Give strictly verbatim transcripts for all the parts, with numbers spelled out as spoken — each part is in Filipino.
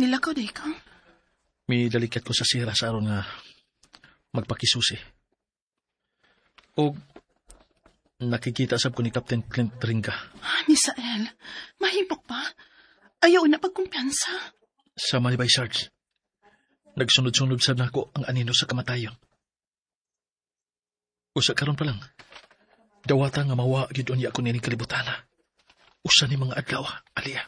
Nilakaw day ka? May dalikat ko sa sira sa aron nga magpakisusi. O nakikita sab ko ni Captain Clint Ringa. Ah, Misael, mahibok pa. Ayaw na pagkumpiyansa. Sa Manibay Sarge, nagsunod-sunod sab na ako ang anino sa kamatayon. Usa karon pa lang, dawata nga mawa gyud unya ako nining kalibutana. Usa ni mga adlaw, Alia.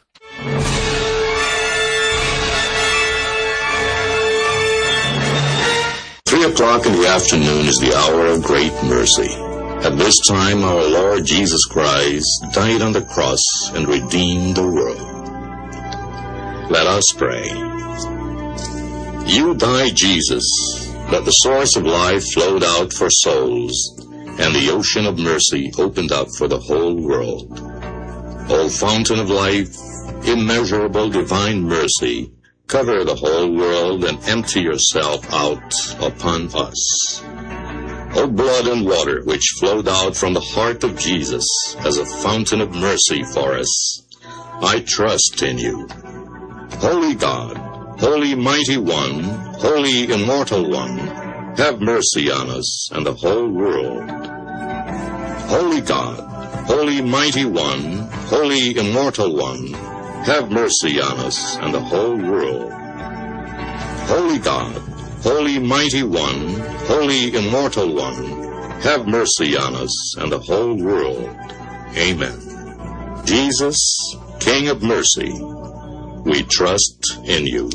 Three o'clock in the afternoon is the hour of great mercy. At this time, our Lord Jesus Christ died on the cross and redeemed the world. Let us pray. You died, Jesus, that the source of life flowed out for souls, and the ocean of mercy opened up for the whole world. O fountain of life, immeasurable divine mercy, cover the whole world and empty yourself out upon us. O blood and water which flowed out from the heart of Jesus as a fountain of mercy for us, I trust in you. Holy God, Holy Mighty One, Holy Immortal One, have mercy on us and the whole world. Holy God, Holy Mighty One, Holy Immortal One, have mercy on us and the whole world. Holy God, Holy Mighty One, Holy Immortal One, have mercy on us and the whole world. Amen. Jesus, King of mercy, we trust in you.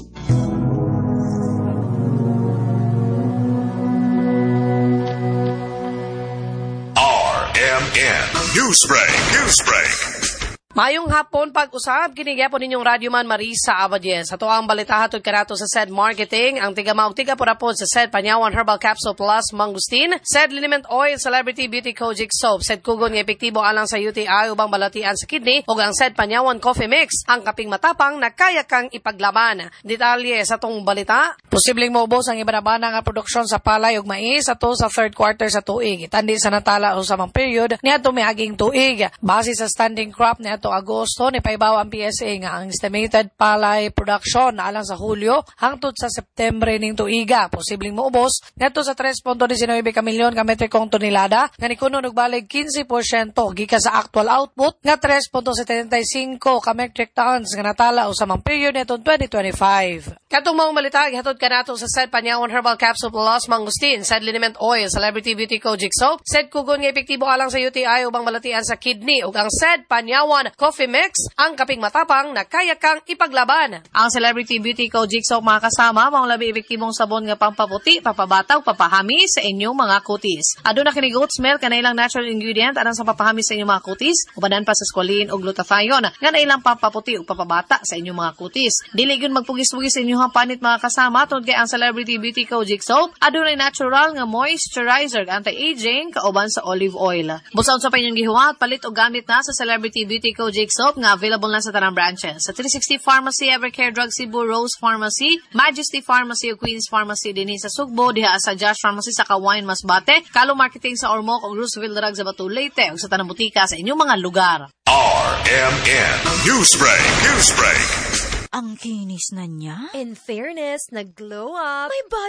R M N Newsbreak, Newsbreak. Mayong hapon pag-usab, kinigyapo ninyong Radyo Man Marisa Abadies. Ato ang balita hatod kanato sa S E D Marketing, ang tigamaog tiga purapod sa S E D Panyawan Herbal Capsule Plus Mangustin, S E D Liniment Oil Celebrity Beauty Kojic Soap, S E D Kugon nga epektibo alang sa U T I ubang balatian sa kidney, ug ang S E D Panyawan Coffee Mix, ang kaping matapang na kaya kang ipaglaban. Detalye sa tong balita, posibleng maubos ang ibanabana nga produksyon sa palay ug mais ato sa third quarter sa tuig. Tandi sa natala o sa mga period niadto miaging tuig. Base sa standing crop niadto Agosto ni paibaw ang P S A nga ang estimated palay production alang sa Hulyo hangtod sa September ning tuiga posibleng moubos ngadto sa three point one nine ka milyon ka metrikong tonelada nga nikuno nagbalig fifteen percent gikan sa actual output nga three point seven five ka metric tons nga natala o sa mga period nitong twenty twenty-five. Katong mga balita gihatod kanato sa S E D Panyawan Herbal Capsule Plus Mangustin, S E D Liniment Oil Celebrity Beauty Kojic Soap, S E D Kugon nga epektibo alang sa U T I ubang balatian sa kidney ug ang S E D Panyawan Coffee Mix, ang kaping matapang na kaya kang ipaglaban. Ang Celebrity Beauty Kojic Soap mga kasama, mga labi epektibong sabon nga pampaputi, papabataw, papahami sa inyong mga kutis. Aduna kini goat's milk nga ilang natural ingredient anang sa papahami sa inyong mga kutis, ubanan pa sa squalene ug glutathione nga ilang pampaputi ug papabata sa inyong mga kutis. Dili gyud magpugis-pugis sa inyong panit mga kasama tungod kay ang Celebrity Beauty Kojic Soap adunay natural nga moisturizer, anti-aging kauban sa olive oil. Busaon sa pa inyong gihuwat, palit og gamit na sa Celebrity Beauty Kojic Soap nga available na sa tanang branches. Sa three sixty Pharmacy, Evercare Drug Cebu, Rose Pharmacy, Majesty Pharmacy ug Queens Pharmacy dinhi sa Sugbo, diha sa Josh Pharmacy sa Kawain Masbate, Kalo Marketing sa Ormoc ug Roosevelt Drug sa Batu Leyte ug sa tanang butika sa inyong mga lugar. R M N Newsbreak, Newsbreak. Ang kinis na niya. In fairness, nag-glow up. May